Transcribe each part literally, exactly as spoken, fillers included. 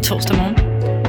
torsdag morgen.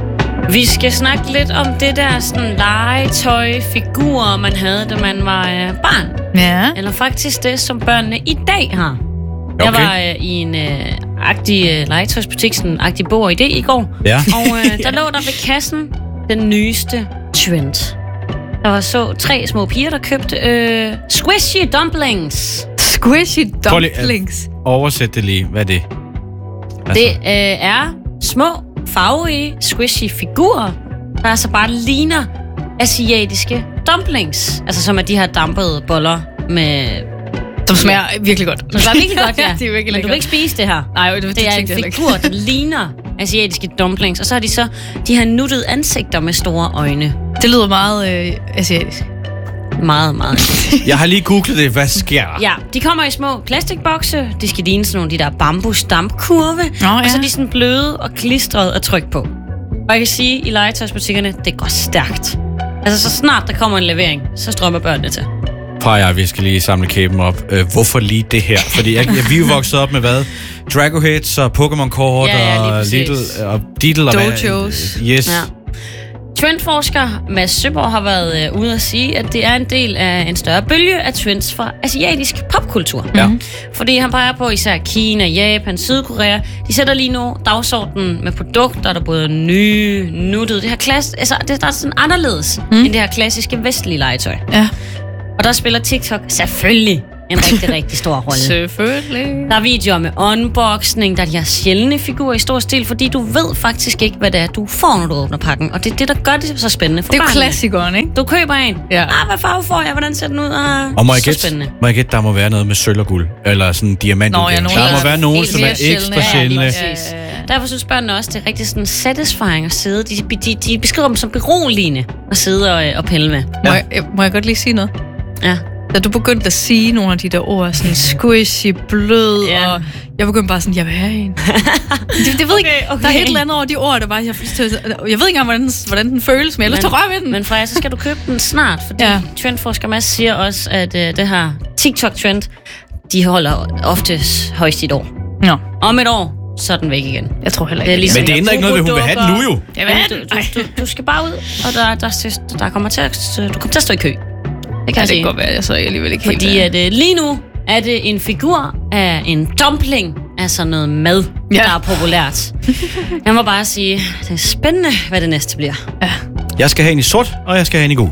Vi skal snakke lidt om det der sådan legetøj-figurer, man havde, da man var øh, barn. Ja. Eller faktisk det, som børnene i dag har. Okay. Jeg var øh, i en øh, agtig øh, legetøjsbutik, sådan en agtig Bog og Idé i går. Ja. Og øh, der lå der ved kassen den nyeste trend. Der var så tre små piger, der købte øh, squishy dumplings. Squishy Prøv lige, dumplings. øh, Oversæt det lige. Hvad er det? Altså, Det øh, er små, farverige, squishy figurer, der altså bare ligner asiatiske dumplings. Altså som er de her dampede boller med... Som smager virkelig godt. Som smager virkelig godt, ja. Det er virkelig Men du lækkert. vil ikke spise det her. Nej, det, det, Det er tænkte jeg en heller figur, der ligner asiatiske dumplings. Og så har de så de her nuttede ansigter med store øjne. ikke. Det lyder meget øh, asiatisk. Meget, meget. jeg har lige googlet det. Hvad sker der? Ja, de kommer i små plastikbokse. De skal ligne sådan nogle af de der bambus-dampkurve. Nå, ja. Og så er de sådan bløde og klistrede og tryk på. Og jeg kan sige, i legetøjsbutikkerne, det går stærkt. Altså, så snart der kommer en levering, så strømmer børnene til. Fra jeg, vi skal lige samle kæben op. Øh, hvorfor lige det her? Fordi jeg, jeg, vi er jo vokset op med hvad? Drago Hits og Pokémon-kort Ja, ja, lige og præcis. Little og Diddle og Dojos. hvad? Yes. Ja. Trendforsker Mads Søborg har været øh, ude at sige, at det er en del af en større bølge af trends fra asiatisk popkultur. Ja. Fordi han peger på især Kina, Japan, Sydkorea. De sætter lige nu dagsordenen med produkter, der både er nye, nuttede. Det her klass, altså, det der er sådan anderledes mm. end det her klassiske vestlige legetøj. Ja. Og der spiller TikTok selvfølgelig en rigtig, rigtig stor rolle. Selvfølgelig. Der er videoer med unboxing, der er de her sjældne figurer i stor stil, fordi du ved faktisk ikke, hvad det er, du får, når du åbner pakken. Og det er det, der gør det så spændende for Det er jo børnene. klassikeren, ikke? Du køber en. Ja. Ah, hvad farve får jeg? Hvordan ser den ud? Ah, Og må jeg så gætte, spændende. må jeg gætte, der må være noget med sølv og guld? Eller sådan diamant. Nå, ja, nogle der må er være nogen, helt som er mere ekstra sjældne. Ja, sjældne. lige Præcis. Ja, ja, ja. Derfor synes børnene også, det er rigtig sådan satisfying at sidde. De, de, de beskriver dem som beroligende at sidde og, og pille med. Må, jeg, må jeg godt lige sige noget? Ja. Da du begyndte at sige nogle af de der ord, sådan squishy, blød, Ja. og jeg begyndte bare sådan, jeg vil have en. det, det ved ikke, okay. der er et eller andet over de ord, der bare, jeg, jeg ved ikke engang, hvordan, hvordan den føles, men jeg har lyst til at røre ved den. Men Freja, så skal du købe den snart, fordi ja. Ja. Trendforsker Mads siger også, at uh, det her TikTok-trend, de holder oftest højst i et år. Nå, Om et år, så er den væk igen. jeg tror heller Det er ikke. ligesom- Men det ændrer ikke noget ved, hun vil have den nu jo. Jeg vil have Men den. du, du, du, du skal bare ud, og der, der, der kommer til at, du kommer til at stå i kø. Det kan Ja, jeg det sige. kan godt være, jeg så alligevel ikke helt. Fordi at, uh, lige nu er det en figur af en dumpling, altså noget mad, Ja. der er populært. Jeg må bare sige, det er spændende, hvad det næste bliver. Ja. Jeg skal have en i sort, og jeg skal have en i gul.